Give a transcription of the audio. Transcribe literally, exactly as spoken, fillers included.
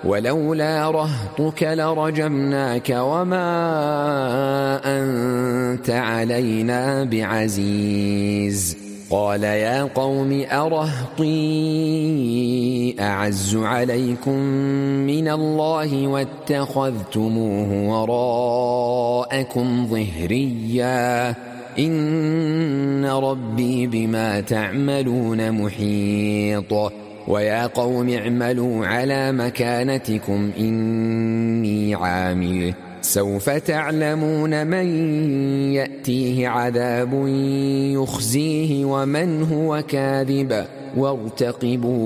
ولولا رهطك لرجمناك وما أنت علينا بعزيز. قال يا قوم أرهطي أعز عليكم من الله واتخذتموه وراءكم ظهريا إن ربي بما تعملون محيط. ويا قوم اعملوا على مكانتكم إني عامل سوف تعلمون من يأتيه عذاب يخزيه ومن هو كاذب وارتقبوا